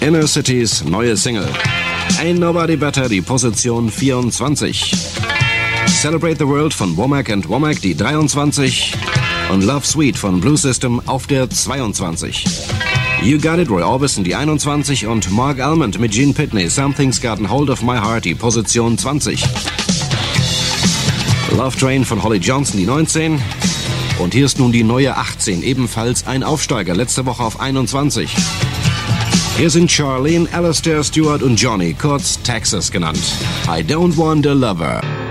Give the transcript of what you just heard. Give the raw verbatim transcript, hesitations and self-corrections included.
Inner Cities neue Single. Ain't Nobody Better, die Position vierundzwanzig. Celebrate the World von Womack and Womack, die dreiundzwanzig. Und Love Sweet von Blue System auf der zweiundzwanzig. You Got It, Roy Orbison, die einundzwanzig. Und Mark Almond mit Gene Pitney, Something's Gotten Hold of My Heart, die Position zwanzig. Love Train von Holly Johnson, die neunzehn. Und hier ist nun die neue achtzehn, ebenfalls ein Aufsteiger, letzte Woche auf einundzwanzig. Hier sind Charlene, Alistair, Stewart und Johnny, kurz Texas genannt. I Don't Want a Lover.